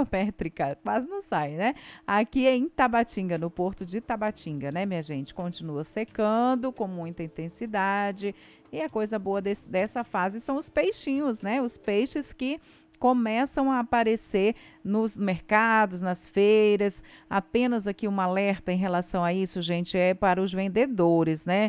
quilométrica, quase não sai, né? Aqui é em Tabatinga, no porto de Tabatinga, né, minha gente? Continua secando com muita intensidade. E a coisa boa dessa fase são os peixinhos, né? Os peixes que começam a aparecer nos mercados, nas feiras. Apenas aqui um alerta em relação a isso, gente, é para os vendedores, né?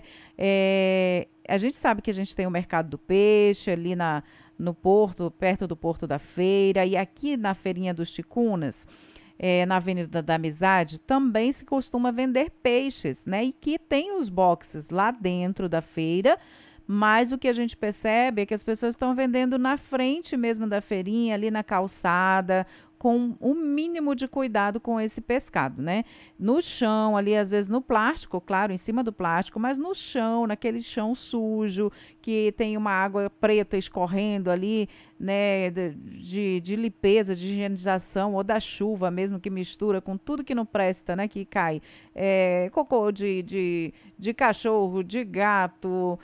A gente sabe que a gente tem o mercado do peixe ali no porto, perto do Porto da Feira, e aqui na Feirinha dos Ticunas, na Avenida da Amizade, também se costuma vender peixes, né? E que tem os boxes lá dentro da feira, mas o que a gente percebe é que as pessoas estão vendendo na frente mesmo da feirinha, ali na calçada, com o mínimo de cuidado com esse pescado, né? No chão, ali, às vezes no plástico, claro, em cima do plástico, mas no chão, naquele chão sujo, que tem uma água preta escorrendo ali, né? De limpeza, de higienização, ou da chuva mesmo, que mistura com tudo que não presta, né? Que cai. Cocô de cachorro, de gato,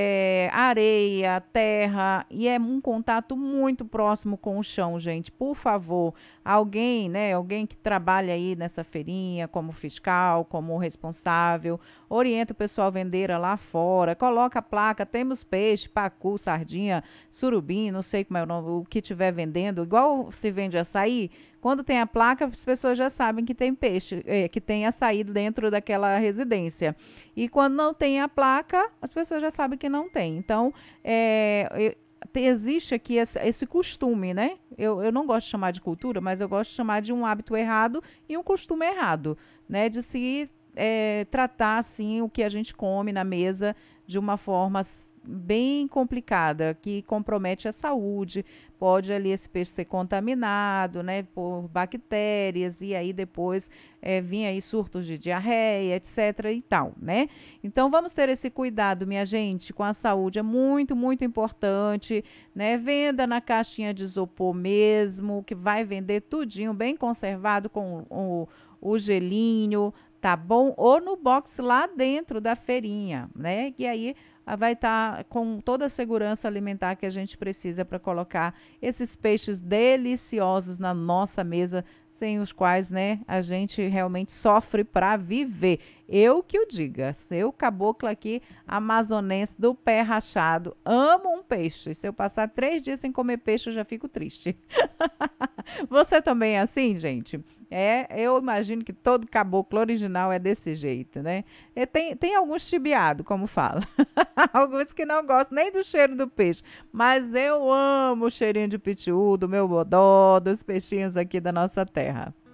areia, terra, e é um contato muito próximo com o chão, gente. Por favor, alguém, né, alguém que trabalha aí nessa feirinha como fiscal, como responsável, orienta o pessoal a vender lá fora, coloca a placa, temos peixe, pacu, sardinha, surubim, não sei como é o nome, o que tiver vendendo, igual se vende açaí. Quando tem a placa, as pessoas já sabem que tem peixe, que tem açaí dentro daquela residência. E quando não tem a placa, as pessoas já sabem que não tem. Então, existe aqui esse costume, né? Eu não gosto de chamar de cultura, mas eu gosto de chamar de um hábito errado e um costume errado, né? De se tratar, assim, o que a gente come na mesa de uma forma bem complicada, que compromete a saúde, pode ali esse peixe ser contaminado, né, por bactérias, e aí depois vir aí surtos de diarreia, etc e tal, né? Então vamos ter esse cuidado, minha gente, com a saúde, é muito, muito importante, né? Venda na caixinha de isopor mesmo, que vai vender tudinho, bem conservado com o gelinho, tá bom? Ou no box lá dentro da feirinha, né? E aí vai estar com toda a segurança alimentar que a gente precisa para colocar esses peixes deliciosos na nossa mesa, sem os quais, né, a gente realmente sofre para viver. Eu que o diga, seu caboclo aqui, amazonense do pé rachado, amo um peixe. Se eu passar 3 dias sem comer peixe, eu já fico triste. Você também é assim, gente? Eu imagino que todo caboclo original é desse jeito, né? Tem alguns chibiados, como fala. Alguns que não gostam nem do cheiro do peixe. Mas eu amo o cheirinho de pitiu, do meu bodó, dos peixinhos aqui da nossa terra.